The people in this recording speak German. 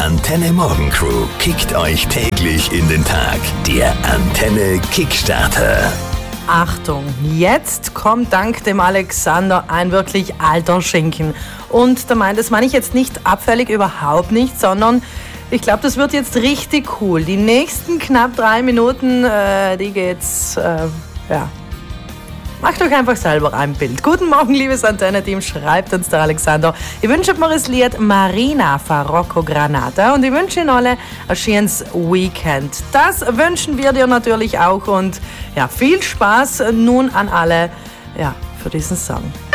Antenne Morgen Crew kickt euch täglich in den Tag. Der Antenne Kickstarter. Achtung, jetzt kommt dank dem Alexander ein wirklich alter Schinken. Und das meine ich jetzt nicht abfällig, überhaupt nicht, sondern ich glaube, das wird jetzt richtig cool. Die nächsten knapp 3 Minuten, die geht's, Macht euch einfach selber ein Bild. Guten Morgen, liebes Antenne-Team, schreibt uns der Alexander. Ich wünsche mir das Lied Marina von Rocco Granata und ich wünsche Ihnen alle ein schönes Weekend. Das wünschen wir dir natürlich auch und ja, viel Spaß nun an alle für diesen Song.